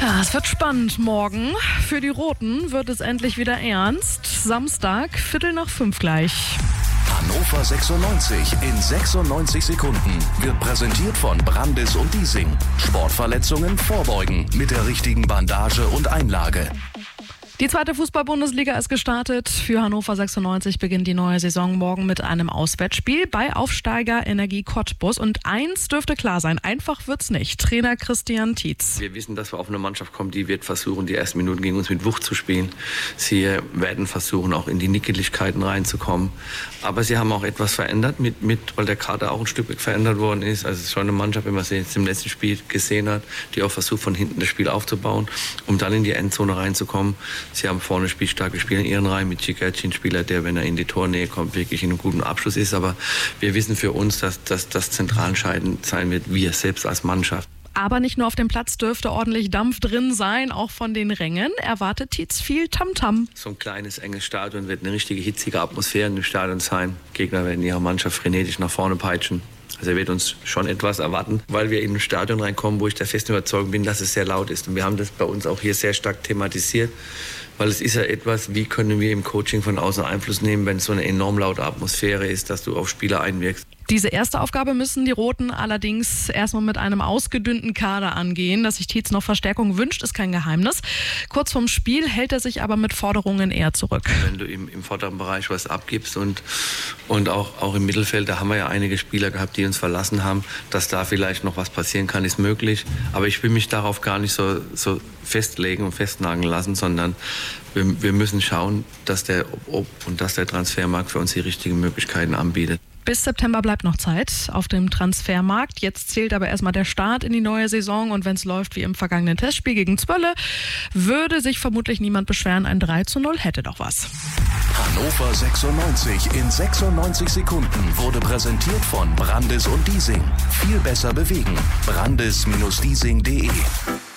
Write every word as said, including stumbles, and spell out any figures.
Ja, es wird spannend morgen. Für die Roten wird es endlich wieder ernst. Samstag, Viertel nach fünf gleich. Hannover sechsundneunzig in sechsundneunzig Sekunden wird präsentiert von Brandis und Diesing. Sportverletzungen vorbeugen mit der richtigen Bandage und Einlage. Die zweite Fußball-Bundesliga ist gestartet. Für Hannover sechsundneunzig beginnt die neue Saison morgen mit einem Auswärtsspiel bei Aufsteiger Energie Cottbus. Und eins dürfte klar sein, einfach wird's nicht. Trainer Christian Tietz. Wir wissen, dass wir auf eine Mannschaft kommen, die wird versuchen, die ersten Minuten gegen uns mit Wucht zu spielen. Sie werden versuchen, auch in die Nickeligkeiten reinzukommen. Aber sie haben auch etwas verändert, mit, mit, weil der Kader auch ein Stück weit verändert worden ist. Also es ist schon eine Mannschaft, wenn man sie jetzt im letzten Spiel gesehen hat, die auch versucht, von hinten das Spiel aufzubauen, um dann in die Endzone reinzukommen. Sie haben vorne spielstarke Spieler in ihren Reihen mit Cikerci, ein Spieler, der, wenn er in die Tornähe kommt, wirklich in einem guten Abschluss ist. Aber wir wissen für uns, dass, dass das zentral entscheidend sein wird, wir selbst als Mannschaft. Aber nicht nur auf dem Platz dürfte ordentlich Dampf drin sein, auch von den Rängen erwartet Tietz viel Tamtam. So ein kleines, enges Stadion wird eine richtige hitzige Atmosphäre in dem Stadion sein. Gegner werden ihre Mannschaft frenetisch nach vorne peitschen. Also er wird uns schon etwas erwarten, weil wir in ein Stadion reinkommen, wo ich der festen Überzeugung bin, dass es sehr laut ist. Und wir haben das bei uns auch hier sehr stark thematisiert, weil es ist ja etwas, wie können wir im Coaching von außen Einfluss nehmen, wenn es so eine enorm laute Atmosphäre ist, dass du auf Spieler einwirkst. Diese erste Aufgabe müssen die Roten allerdings erstmal mit einem ausgedünnten Kader angehen. Dass sich Tietz noch Verstärkung wünscht, ist kein Geheimnis. Kurz vorm Spiel hält er sich aber mit Forderungen eher zurück. Wenn du im, im vorderen Bereich was abgibst und, und auch, auch im Mittelfeld, da haben wir ja einige Spieler gehabt, die uns verlassen haben, dass da vielleicht noch was passieren kann, ist möglich. Aber ich will mich darauf gar nicht so, so festlegen und festnageln lassen, sondern wir, wir müssen schauen, dass der, ob, und dass der Transfermarkt für uns die richtigen Möglichkeiten anbietet. Bis September bleibt noch Zeit auf dem Transfermarkt. Jetzt zählt aber erstmal der Start in die neue Saison. Und wenn es läuft wie im vergangenen Testspiel gegen Zwolle, würde sich vermutlich niemand beschweren. Ein drei zu null hätte doch was. Hannover sechsundneunzig in sechsundneunzig Sekunden wurde präsentiert von Brandis und Diesing. Viel besser bewegen. Brandis Bindestrich Diesing Punkt de